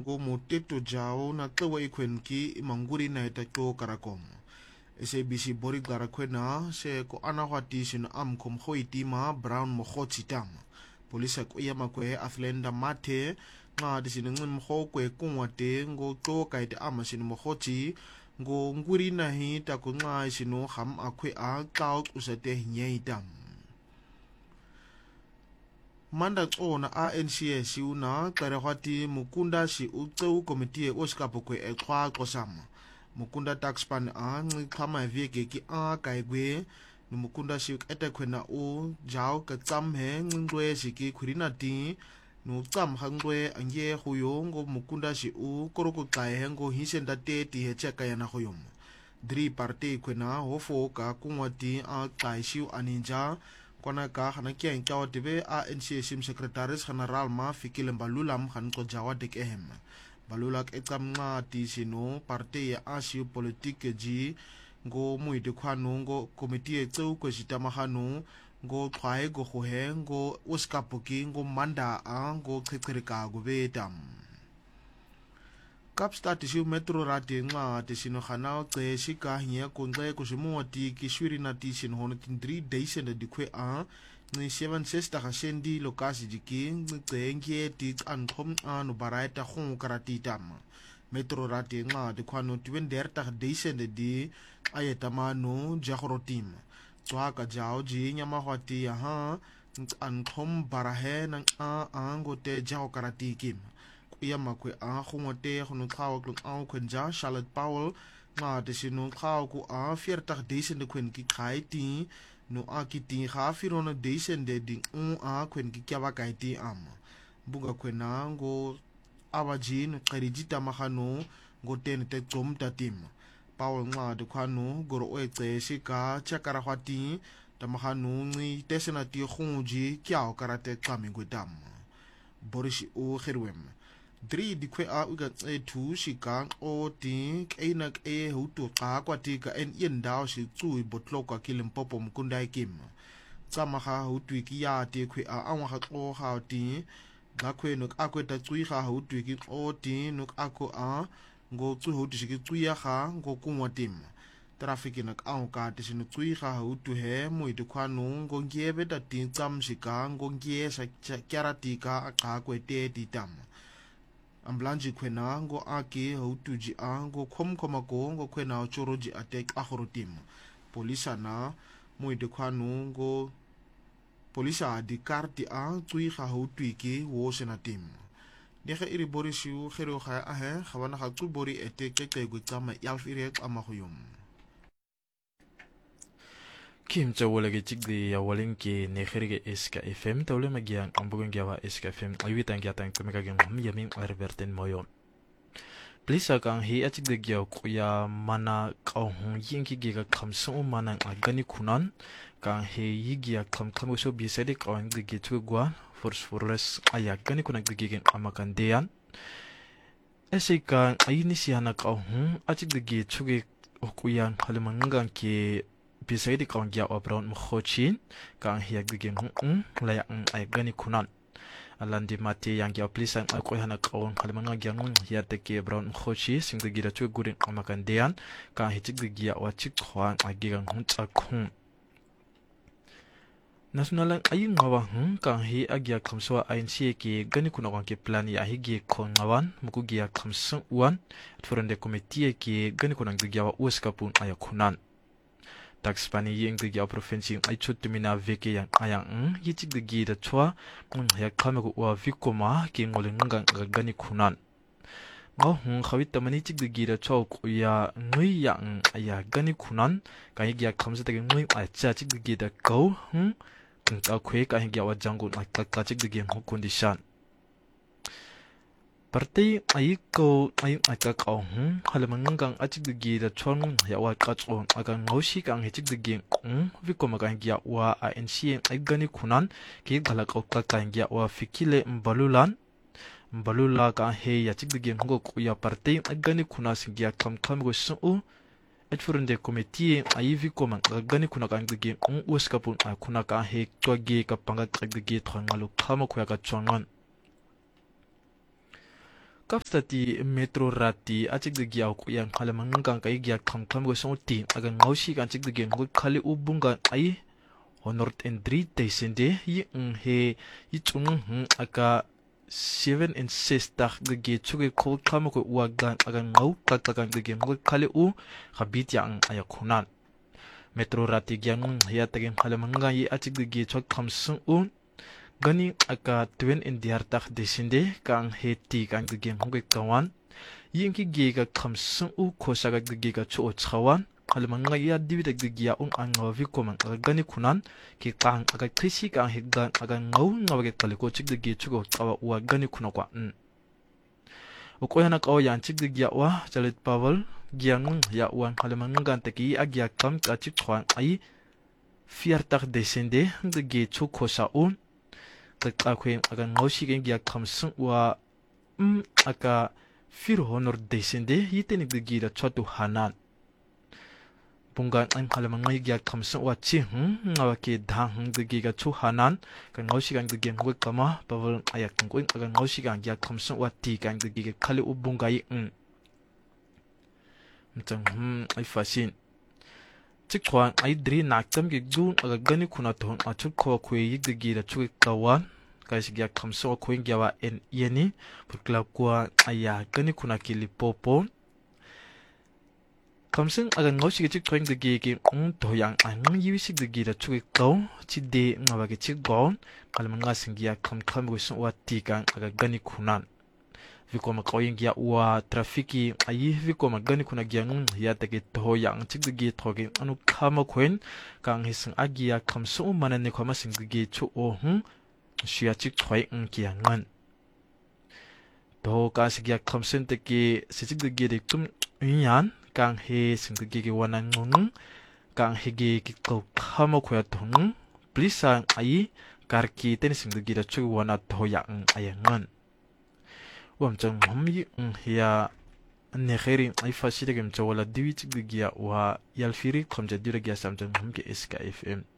ngo moteto jao na tlewa ikwenki manguri na itato karakom. SABC bori klara kwena se ko anahwati sino amkom hoitima Brown mokhotsi tama. Polisa kuya makwe Athlenda Mate nga disino ngimho kwe kungwate ngo to kaite ama sino mokhotsi ngo nguri nahi tako nga sino ham akwe a cloud usate hinyaitam. Manda tsona ANCS una klarehwati mukunda si utseu komitie oskapo kwe ekwa kosama. Mukunda taxpan a ngikhama vieke ki a kaigwe ni mukunda si etekwena u jao ka tsamhe ngwe siki khurina ti no tsam hangwe angye huyo ngo mukunda si u koroko tsae ngo hisenda te ti hecheka yana huyom. Dri parte kwena hofo ka kungwati a tsaisiu aninja kwana ka hana kia inkawa tibe ANCSM Secretaris General ma fikile mbalulam hanko jawa dik ehem. Balulak etam nga ti sino parte ya asiu politike ji ngo muide kwano ngo komitie tseu kwa jitamahano ngo twae go hohe ngo uskapuki ngo manda a ngo kekirika go betam. Kapsta tisiu metro rati nga tisino hanao tse shika hinya kongre kusimuwa ti kishwiri na tisino hono tindri deisende dikwe a ni 760 hasendi lokasi jiki ni tse ngie ti ankom a no baraita hong karati tama. Metro rati nga dikwano tiwenderta deisende di ayetama no jakorotim. Tswaka jao ji nyamahwati ya ha ankom barahe nang a ango te jako karati kim. Iya makwe a khungote khunu thaw klung au kwenja Charlotte Powell nga tisino thaw ku a 40 desende kwen ki khai ti no a ki ti kha firona desende ding a kwen ki kya ba kai ti am bunga kwena ngo abaji no qerijita mahano ngo ten te tsom tatim Powell nga de khanu goro oetse shika chakara hwati tamahanu ngi tesena ti khunji kya karate kamingwedam Boris o kherwem Dri di kwe a uga tse tu shika o ti kainak e hutu ka kwa ti ka en yen dao shi tsui botlo kwa kilim popo mkundai kim. Tsama ha hutu ki ya ti kwe a awa ha o ha ti ga kwe nuk akwe ta tsui ha hutu ki o ti nuk ako a ngo tsui hutu shiki tsui ya ha ngo kumwa tim. Trafiki nak awa ka ti shinu tsui ha hutu he mui di kwa nu ngo ngiebe ta ti tsam shika ngo ngie sa kiara ti ka ka kwe te ti tam. Amblanji kwena ngo aki hautuji a ngo komako ngo kwena ochoroji atek ahorotim. Polisa na muide kwanu ngo polisa di karti a tui ha hautuiki wo senatim. Deke iri bori siu khero khaya ahe khawana khatu bori ete keke gutama yalfirek amahuyum. Kim Chawolagi Chigdi Yawalinki Neherige Eska FM Tawle Magian Ambugangawa Eska FM Ayuitang Yatang Tumikagam Yamin Arberten Moyon. Please akang hi achigde gyaw kuya mana kahung yinki giga kamsung manang agani kunan kang hi yigia kam so bisede kawang gigi tugwa force ayagani kunang gigi amakan deyan. Esika ayini siyana kahung achigde gi tugi okuyan halimangang ki bisaydi kang gya obron mkhochin kang hiya gigin laya ay gani kunan alandi mati yang gya plisan ako hana kaon kalimanga gyang hiya teke brown mkhochi singda gira chu gurin amakan dean kang hichig gya wachik khwan agigang huncha khun national ayin ngawa kang hi agya khamswa ANC ki gani kunawang ki plan ya higi khon ngawan muku gya khamsung wan furande committee ki gani kunang gya wa uskapun ayakunan Taxpani ying the Gya province I chut to mina veke yang ayang yichig the gida chua ya kamago wa vikoma king olingang gani kunan. Ngo khawit manichig the gida chau ya ngui yang aya gani kunan kay gya kamsa tagi ngui ay chachig the gida go kung ta kwe kay gya wa jangun ay kakachig the game condition. Partai ayiko ayung akakaw halamangang achig the gida chon ya wa kachon agang ngoshi kang hechig the game vikoma kang gya wa ANC ay gani kunan ki galakaw kang gya wa fikile mbalula kang he ya chig the game ngo kuya partai ay gani kunas gya kam go su et furunde committee ay vikoma gani kuna kang the game uskapun kuna kang he twagi kapanga kag the gate ngalo kama kuya ka chongan kapstati metro rati achik de giaw ku yang khala mangang kai giak kham kham go song ti aga ngausi kan chik de gen go khali ubunga ai honor and 3 desende yi he yi chung aka 7 and 6 tak de ge chuge ko kham ko wagan aga ngau tak tak de gen go khali u khabit yang ayakhunan metro rati gyang ya tagen khala mangang yi achik de ge chok kham sung un gani aka twin in diar tak desinde kang heti kang de game hongke kawan yinki ge ga khamsung u khosa ga de ge ga chu chawan halmanga ya dibi de ge ya anga vi komang gani kunan ki kang aka khisi kang he ga aga ngau ngawa ge kale ko chik de ge chu go chawa wa gani kuno kwa ko yana ka yan chik de ge wa chalet pawal gyang ya wan halmanga te ki agya kam ka chik khwan ai fiar tak desinde de ge chu khosa un kakakwe aga ngausi gen giak khamsung wa aka fir honor desende yitenik de gira chotu hanan bunga ang halamang giak khamsung wa chi ngawa ke dang de giga chu hanan ka ngausi gang de gen we kama pawal ayak ko aga ngausi gang giak khamsung wa ti gang de giga khali ubunga yi mtang ai fasin chikwan ai dri naktam ge gun aga gani kuna thon achuk kho khwe yik de gira chu kawan kaisi gya khamso khoing gyawa en yeni purkla kwa aya gani kuna kili popo kamseng aga ngosi ge chik khoing de ge toyang ang yisik de gira chu kaw chi de ngawa ge chik gon kalmanga singya kham go so wati kang aga gani kunan vikoma khoing gya wa trafiki ayi vikoma gani kuna gya ya de ge toyang chik de ge thoge anu khama khoin kang hisang agia khamso manane khama sing de ge chu o Shia chik choi kia ngan to ka sigya khamsen te ki sisik de ge tum yan kang he sing de ge wanan ngung kang he ge ki ko khamo khoya thong please ai kar ki ten sing de ge chu wana to ya ay ngan wam chang mami ya ne kheri ai faside gem chawala diwi chik de ge wa yalfiri khamja dire ge sam chang ke SKFM